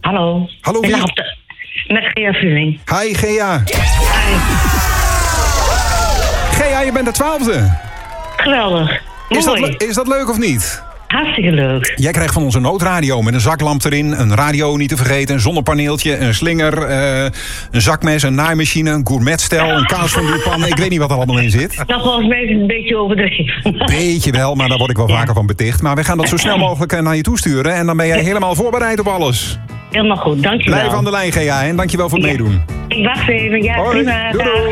Hallo. Hallo, wie? Met Gea Vulling. Hi, Gea. Hi. Gea, je bent de 12e. Geweldig. Mooi. Is dat leuk of niet? Hartstikke leuk. Jij krijgt van ons een noodradio met een zaklamp erin, een radio niet te vergeten, een zonnepaneeltje, een slinger, een zakmes, een naaimachine, een gourmetstel, een kaas van pan. Ik weet niet wat er allemaal in zit. Dat volgens mij is een beetje overdreven. Beetje wel, maar daar word ik wel vaker van beticht. Maar we gaan dat zo snel mogelijk naar je toesturen en dan ben jij helemaal voorbereid op alles. Helemaal goed, dankjewel. Blijf aan de lijn, Gea, en dankjewel voor het meedoen. Ik wacht even, ja, Hoi. prima. Doei.